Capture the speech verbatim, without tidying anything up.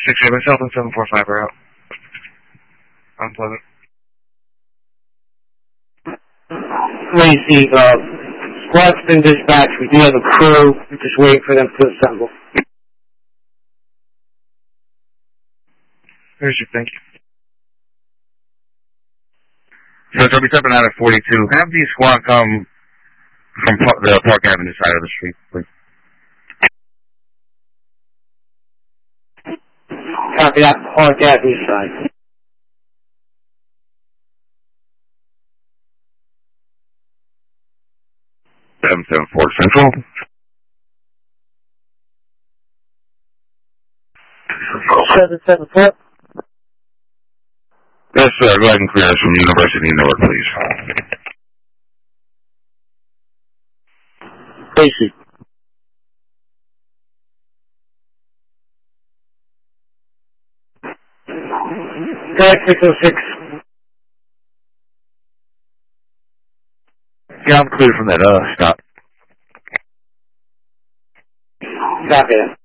six eight myself and seven four five are out. Unpleasant. Lazy, uh, squad's been dispatched. We do have a crew. We're just waiting for them to assemble. Here's your thank you. So I'll be stepping out at forty-two. Have the squad come from the Park Avenue side of the street, please. Copy that, Park Avenue side. seven seven four Central. seven seven four. Yes, sir. Go ahead and clear us from University Newark, please. Basic. Guy six oh six. Yeah, I'm clear from that, uh, stop. Copy that.